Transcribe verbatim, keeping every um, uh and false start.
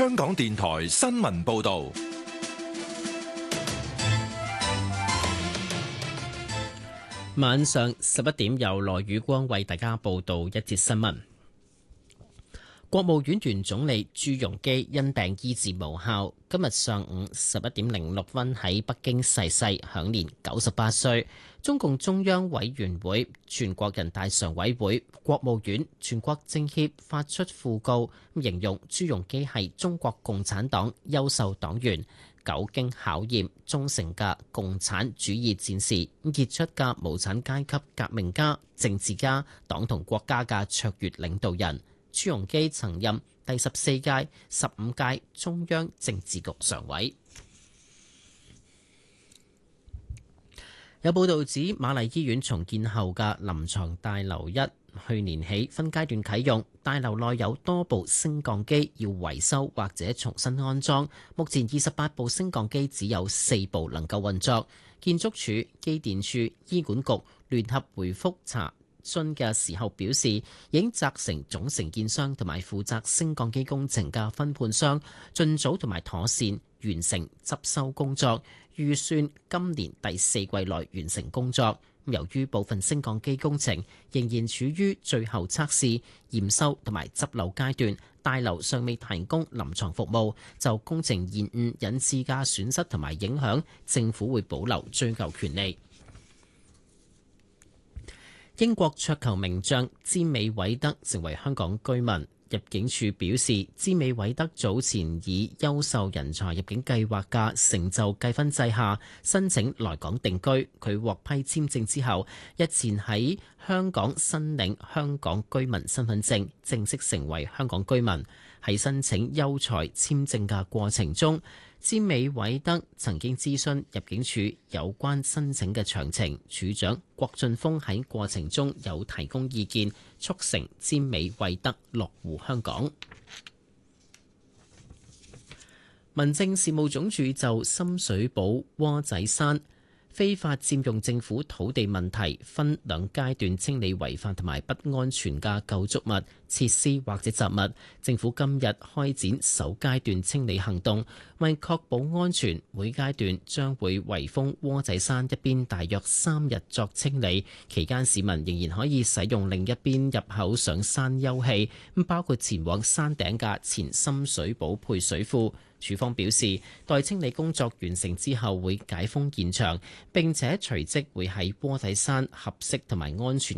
香港電台新聞報道。 晚上十一點，由羅宇光為大家報道一節新聞。國務院原總理朱鎔基因病醫治無效，今日上午十一點零六分喺北京逝世，享年九十八歲。中共中央委員會、全國人大常委會、國務院、全國政協發出訃告，形容朱鎔基係中國共產黨優秀黨員、久經考驗、忠誠嘅共產主義戰士、傑出嘅無產階級革命家、政治家、黨同國家嘅卓越領導人。朱鎔基曾任第十四屆、十五屆中央政治局常委。有報道指，瑪麗醫院重建後嘅臨床大樓一去年起分階段啟用，大樓內有多部升降機要維修或者重新安裝。目前二十八部升降機只有四部能夠運作。建築署、機電署、醫管局聯合回覆查詢嘅時候表示，已經責成總承建商同埋負責升降機工程嘅分判商盡早同埋妥善完成執修工作，預算今年第四季內完成工作。由於部分升降機工程仍然處於最後測試、驗收同埋執漏階段，大樓尚未提供臨床服務，就工程延誤引致嘅損失同埋影響，政府會保留追究權利。英國桌球名將詹美韋德成為香港居民。入境處表示，詹美韋德早前以優秀人才入境計劃嘅成就計分制下申請來港定居。佢獲批簽證之後，日前喺香港申領香港居民身份證，正式成為香港居民。喺申請優才簽證嘅過程中，詹美韋德曾經諮詢入境處有關申請嘅詳情，處長郭俊峰喺過程中有提供意見，促成詹美韋德落戶香港。民政事務總署就深水埗窩仔山非法佔用政府土地問題，分兩階段清理違法同埋不安全嘅構築物、設施或者雜物。政府今日開展首階段清理行動，為確保安全，每階段將會圍封窩仔山一邊大約三日作清理。期間市民仍然可以使用另一邊入口上山休憩，包括前往山頂嘅前深水埗配水庫。署方表示，待清理工作完成之後，會解封現場，並且隨即會喺窩仔山合適同埋安全